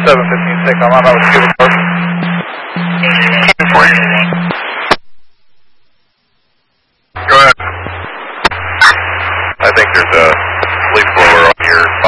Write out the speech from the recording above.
715 take on line with Cuba Park. 10-4. Go ahead. I think there's a